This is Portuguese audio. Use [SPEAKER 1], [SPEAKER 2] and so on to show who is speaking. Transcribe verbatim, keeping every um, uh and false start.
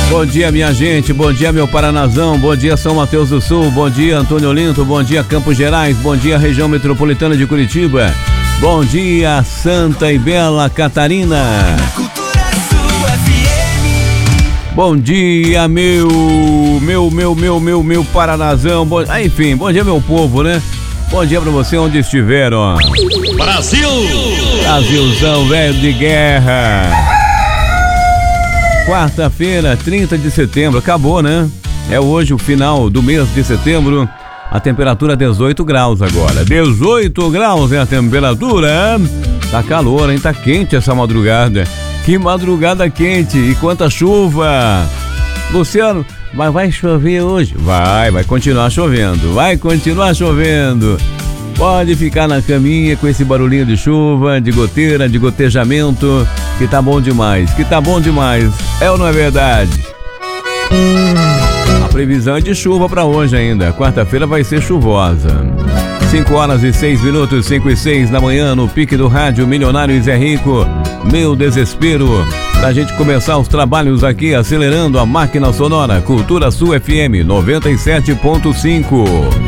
[SPEAKER 1] Bom dia, minha gente, bom dia, meu Paranazão, bom dia, São Mateus do Sul, bom dia, Antônio Olinto, bom dia, Campos Gerais, bom dia, região metropolitana de Curitiba, bom dia, Santa e Bela Catarina. Bom dia, meu, meu, meu, meu, meu, meu Paranazão, bom, ah, enfim, bom dia, meu povo, né? Bom dia pra você onde estiver, ó.
[SPEAKER 2] Brasil!
[SPEAKER 1] Brasilzão, velho de guerra. Quarta-feira, trinta de setembro, acabou, né? É hoje o final do mês de setembro. A temperatura dezoito graus agora. dezoito graus é a temperatura. Tá calor, hein? Tá quente essa madrugada. Que madrugada quente e quanta chuva. Luciano, mas vai chover hoje? Vai, vai continuar chovendo. Vai continuar chovendo. Pode ficar na caminha com esse barulhinho de chuva, de goteira, de gotejamento, que tá bom demais, que tá bom demais. É ou não é verdade? A previsão é de chuva para hoje ainda. Quarta-feira vai ser chuvosa. cinco horas e seis minutos, cinco e seis da manhã, no pique do rádio Milionários é Rico. Meu desespero. Pra gente começar os trabalhos aqui, acelerando a máquina sonora. Cultura Sul F M noventa e sete ponto cinco.